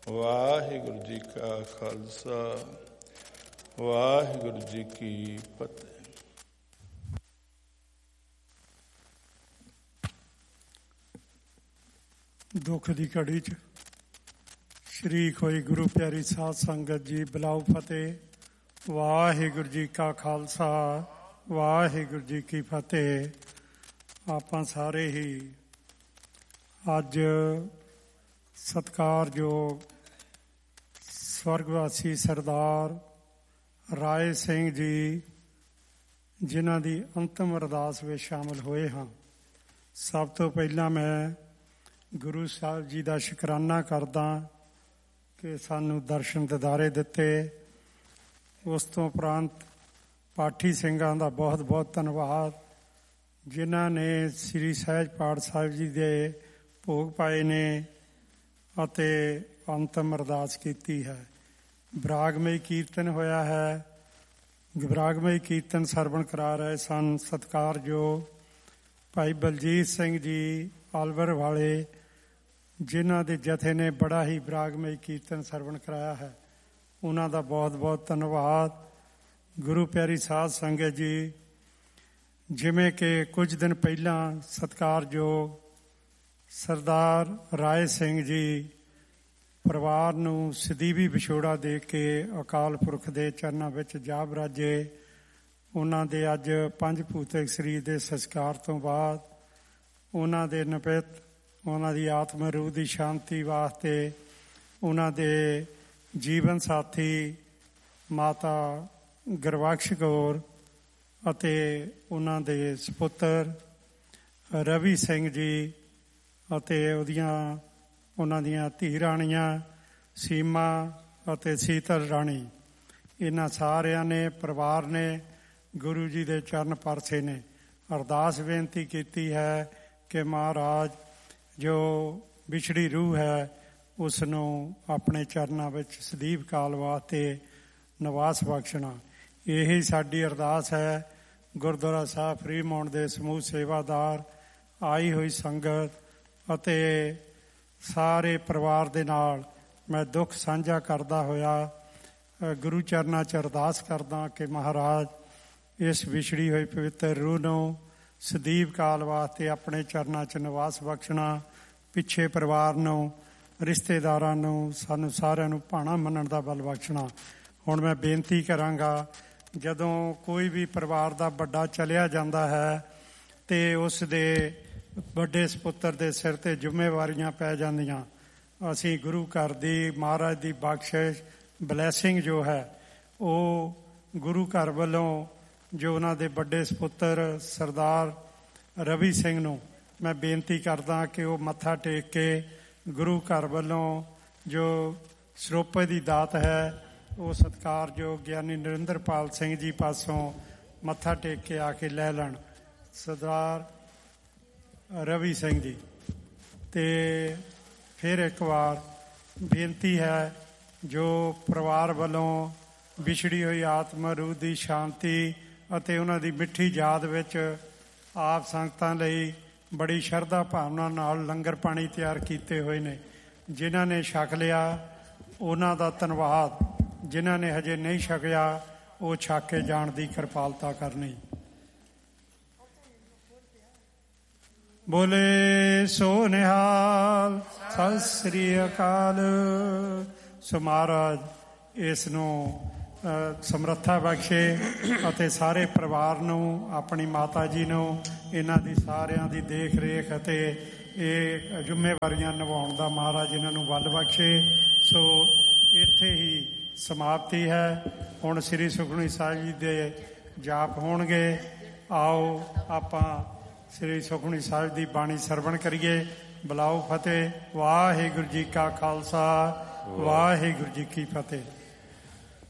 ਵਾਹਿਗੁਰੂ ਜੀ ਕਾ ਖਾਲਸਾ, ਵਾਹਿਗੁਰੂ ਜੀ ਕੀ ਫਤਿਹ। ਦੁੱਖ ਦੀ ਘੜੀ 'ਚ ਸ਼ਰੀਕ ਹੋਈ ਗੁਰੂ ਪਿਆਰੀ ਸਾਧ ਸੰਗਤ ਜੀ, ਬੁਲਾਓ ਫਤਿਹ। ਵਾਹਿਗੁਰੂ ਜੀ ਕਾ ਖਾਲਸਾ, ਵਾਹਿਗੁਰੂ ਜੀ ਕੀ ਫਤਿਹ। ਆਪਾਂ ਸਾਰੇ ਹੀ ਅੱਜ ਸਤਿਕਾਰਯੋਗ ਸਵਰਗਵਾਸੀ ਸਰਦਾਰ ਰਾਏ ਸਿੰਘ ਜੀ, ਜਿਨ੍ਹਾਂ ਦੀ ਅੰਤਿਮ ਅਰਦਾਸ ਵਿੱਚ ਸ਼ਾਮਲ ਹੋਏ ਹਾਂ। ਸਭ ਤੋਂ ਪਹਿਲਾਂ ਮੈਂ ਗੁਰੂ ਸਾਹਿਬ ਜੀ ਦਾ ਸ਼ੁਕਰਾਨਾ ਕਰਦਾ ਕਿ ਸਾਨੂੰ ਦਰਸ਼ਨ ਦਿਦਾਰੇ ਦਿੱਤੇ। ਉਸ ਤੋਂ ਉਪਰੰਤ ਪਾਠੀ ਸਿੰਘਾਂ ਦਾ ਬਹੁਤ ਬਹੁਤ ਧੰਨਵਾਦ, ਜਿਨ੍ਹਾਂ ਨੇ ਸ੍ਰੀ ਸਹਿਜ ਪਾਠ ਸਾਹਿਬ ਜੀ ਦੇ ਭੋਗ ਪਾਏ ਨੇ ਅਤੇ ਅੰਤਿਮ ਅਰਦਾਸ ਕੀਤੀ ਹੈ। ਵਿਰਾਗਮਈ ਕੀਰਤਨ ਹੋਇਆ ਹੈ। ਵਿਰਾਗਮਈ ਕੀਰਤਨ ਸਰਵਣ ਕਰਾ ਰਹੇ ਸਨ ਸਤਿਕਾਰਯੋਗ ਭਾਈ ਬਲਜੀਤ ਸਿੰਘ ਜੀ ਆਲਵਰ ਵਾਲੇ, ਜਿਨ੍ਹਾਂ ਦੇ ਜਥੇ ਨੇ ਬੜਾ ਹੀ ਵਿਰਾਗਮਈ ਕੀਰਤਨ ਸਰਵਣ ਕਰਾਇਆ ਹੈ। ਉਹਨਾਂ ਦਾ ਬਹੁਤ ਬਹੁਤ ਧੰਨਵਾਦ। ਗੁਰੂ ਪਿਆਰੀ ਸਾਧ ਸੰਗਤ ਜੀ, ਜਿਵੇਂ ਕਿ ਕੁਝ ਦਿਨ ਪਹਿਲਾਂ ਸਤਿਕਾਰਯੋਗ ਸਰਦਾਰ ਰਾਏ ਸਿੰਘ ਜੀ ਪਰਿਵਾਰ ਨੂੰ ਸਦੀਵੀ ਵਿਛੋੜਾ ਦੇ ਕੇ ਅਕਾਲ ਪੁਰਖ ਦੇ ਚਰਨਾਂ ਵਿੱਚ ਜਾ ਬਰਾਜੇ। ਉਹਨਾਂ ਦੇ ਅੱਜ ਪੰਜ ਭੂਤਿਕ ਸਰੀਰ ਦੇ ਸੰਸਕਾਰ ਤੋਂ ਬਾਅਦ ਉਹਨਾਂ ਦੇ ਨਿਮਿਤ ਉਹਨਾਂ ਦੀ ਆਤਮ ਰੂਹ ਦੀ ਸ਼ਾਂਤੀ ਵਾਸਤੇ ਉਹਨਾਂ ਦੇ ਜੀਵਨ ਸਾਥੀ ਮਾਤਾ ਗੁਰਬਖਸ਼ ਕੌਰ ਅਤੇ ਉਹਨਾਂ ਦੇ ਸਪੁੱਤਰ ਰਵੀ ਸਿੰਘ ਜੀ ਅਤੇ ਉਹਨਾਂ ਦੀਆਂ ਧੀ ਰਾਣੀਆਂ ਸੀਮਾ ਅਤੇ ਸੀਤਲ ਰਾਣੀ, ਇਹਨਾਂ ਸਾਰਿਆਂ ਨੇ ਪਰਿਵਾਰ ਨੇ ਗੁਰੂ ਜੀ ਦੇ ਚਰਨ ਪਰਸੇ ਨੇ। ਅਰਦਾਸ ਬੇਨਤੀ ਕੀਤੀ ਹੈ ਕਿ ਮਹਾਰਾਜ ਜੋ ਵਿਛੜੀ ਰੂਹ ਹੈ ਉਸ ਨੂੰ ਆਪਣੇ ਚਰਨਾਂ ਵਿੱਚ ਸਦੀਵ ਕਾਲ ਵਾਸਤੇ ਨਿਵਾਸ ਬਖਸ਼ਣਾ। ਇਹੀ ਸਾਡੀ ਅਰਦਾਸ ਹੈ। ਗੁਰਦੁਆਰਾ ਸਾਹਿਬ ਫਰੀਮੌਂਟ ਦੇ ਸਮੂਹ ਸੇਵਾਦਾਰ, ਆਈ ਹੋਈ ਸੰਗਤ ਅਤੇ ਸਾਰੇ ਪਰਿਵਾਰ ਦੇ ਨਾਲ ਮੈਂ ਦੁੱਖ ਸਾਂਝਾ ਕਰਦਾ ਹੋਇਆ ਗੁਰੂ ਚਰਨਾਂ 'ਚ ਅਰਦਾਸ ਕਰਦਾ ਕਿ ਮਹਾਰਾਜ ਇਸ ਵਿਛੜੀ ਹੋਈ ਪਵਿੱਤਰ ਰੂਹ ਨੂੰ ਸਦੀਵ ਕਾਲ ਵਾਸਤੇ ਆਪਣੇ ਚਰਨਾਂ 'ਚ ਨਿਵਾਸ ਬਖਸ਼ਣਾ। ਪਿੱਛੇ ਪਰਿਵਾਰ ਨੂੰ, ਰਿਸ਼ਤੇਦਾਰਾਂ ਨੂੰ, ਸਾਨੂੰ ਸਾਰਿਆਂ ਨੂੰ ਭਾਣਾ ਮੰਨਣ ਦਾ ਬਲ ਬਖਸ਼ਣਾ। ਹੁਣ ਮੈਂ ਬੇਨਤੀ ਕਰਾਂਗਾ, ਜਦੋਂ ਕੋਈ ਵੀ ਪਰਿਵਾਰ ਦਾ ਵੱਡਾ ਚਲਿਆ ਜਾਂਦਾ ਹੈ ਅਤੇ ਉਸ ਦੇ ਵੱਡੇ ਸਪੁੱਤਰ ਦੇ ਸਿਰ 'ਤੇ ਜ਼ਿੰਮੇਵਾਰੀਆਂ ਪੈ ਜਾਂਦੀਆਂ। ਅਸੀਂ ਗੁਰੂ ਘਰ ਦੀ, ਮਹਾਰਾਜ ਦੀ ਬਖਸ਼ਿਸ਼, ਬਲੈਸਿੰਗ ਜੋ ਹੈ ਉਹ ਗੁਰੂ ਘਰ ਵੱਲੋਂ ਜੋ ਉਹਨਾਂ ਦੇ ਵੱਡੇ ਸਪੁੱਤਰ ਸਰਦਾਰ ਰਵੀ ਸਿੰਘ ਨੂੰ ਮੈਂ ਬੇਨਤੀ ਕਰਦਾ ਕਿ ਉਹ ਮੱਥਾ ਟੇਕ ਕੇ ਗੁਰੂ ਘਰ ਵੱਲੋਂ ਜੋ ਸਰੋਪੇ ਦੀ ਦਾਤ ਹੈ ਉਹ ਸਤਿਕਾਰਯੋਗ ਗਿਆਨੀ ਨਰਿੰਦਰਪਾਲ ਸਿੰਘ ਜੀ ਪਾਸੋਂ ਮੱਥਾ ਟੇਕ ਕੇ ਆ ਕੇ ਲੈ ਲੈਣ। ਸਰਦਾਰ ਰਵੀ ਸਿੰਘ ਜੀ। ਅਤੇ ਫਿਰ ਇੱਕ ਵਾਰ ਬੇਨਤੀ ਹੈ, ਜੋ ਪਰਿਵਾਰ ਵੱਲੋਂ ਵਿਛੜੀ ਹੋਈ ਆਤਮਾ ਰੂਹ ਦੀ ਸ਼ਾਂਤੀ ਅਤੇ ਉਹਨਾਂ ਦੀ ਮਿੱਠੀ ਯਾਦ ਵਿੱਚ ਆਪ ਸੰਗਤਾਂ ਲਈ ਬੜੀ ਸ਼ਰਧਾ ਭਾਵਨਾ ਨਾਲ ਲੰਗਰ ਪਾਣੀ ਤਿਆਰ ਕੀਤੇ ਹੋਏ ਨੇ। ਜਿਨ੍ਹਾਂ ਨੇ ਛਕ ਲਿਆ ਉਹਨਾਂ ਦਾ ਧੰਨਵਾਦ, ਜਿਨ੍ਹਾਂ ਨੇ ਹਜੇ ਨਹੀਂ ਛਕਿਆ ਉਹ ਛਕ ਕੇ ਜਾਣ ਦੀ ਕਿਰਪਾਲਤਾ ਕਰਨੀ। ਬੋਲੇ ਸੋ ਨਿਹਾਲ, ਸਤਿ ਸ੍ਰੀ ਅਕਾਲ। ਸੋ ਮਹਾਰਾਜ ਇਸ ਨੂੰ ਸਮਰੱਥਾ ਬਖਸ਼ੇ ਅਤੇ ਸਾਰੇ ਪਰਿਵਾਰ ਨੂੰ, ਆਪਣੀ ਮਾਤਾ ਜੀ ਨੂੰ, ਇਹਨਾਂ ਦੀ ਸਾਰਿਆਂ ਦੀ ਦੇਖ ਰੇਖ ਅਤੇ ਇਹ ਜ਼ਿੰਮੇਵਾਰੀਆਂ ਨਿਭਾਉਣ ਦਾ ਮਹਾਰਾਜ ਇਹਨਾਂ ਨੂੰ ਬਲ ਬਖਸ਼ੇ। ਸੋ ਇੱਥੇ ਹੀ ਸਮਾਪਤੀ ਹੈ। ਹੁਣ ਸ੍ਰੀ ਸੁਖਮਨੀ ਸਾਹਿਬ ਜੀ ਦੇ ਜਾਪ ਹੋਣਗੇ। ਆਓ ਆਪਾਂ ਸ੍ਰੀ ਸੁਖਮਨੀ ਸਾਹਿਬ ਦੀ ਬਾਣੀ ਸਰਵਣ ਕਰੀਏ। ਬੁਲਾਓ ਫਤਿਹ। ਵਾਹਿਗੁਰੂ ਜੀ ਕਾ ਖਾਲਸਾ, ਵਾਹਿਗੁਰੂ ਜੀ ਕੀ ਫਤਿਹ।